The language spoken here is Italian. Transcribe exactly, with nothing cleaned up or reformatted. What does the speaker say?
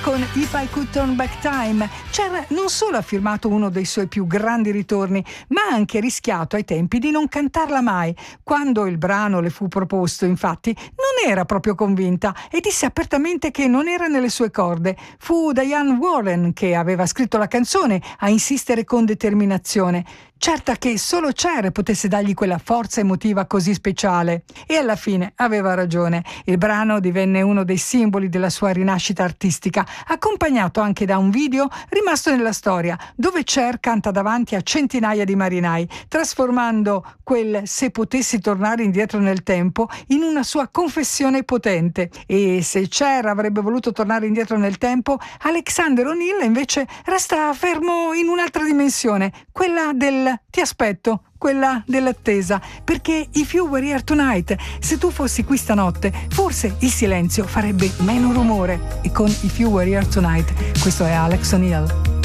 Con If I Could Turn Back Time, Cher non solo ha firmato uno dei suoi più grandi ritorni, ma ha anche rischiato ai tempi di non cantarla mai. Quando il brano le fu proposto, infatti, non era proprio convinta e disse apertamente che non era nelle sue corde. Fu Diane Warren, che aveva scritto la canzone, a insistere con determinazione, certa che solo Cher potesse dargli quella forza emotiva così speciale. E alla fine aveva ragione. Il brano divenne uno dei simboli della sua rinascita artistica, accompagnato anche da un video rimasto nella storia, dove Cher canta davanti a centinaia di marinai, trasformando quel "se potessi tornare indietro nel tempo" in una sua confessione potente. E se Cher avrebbe voluto tornare indietro nel tempo, Alexander O'Neal invece resta fermo in un'altra dimensione, quella del "ti aspetto", quella dell'attesa, perché If You Were Here Tonight, se tu fossi qui stanotte, forse il silenzio farebbe meno rumore. E con If You Were Here Tonight, questo è Alex O'Neal.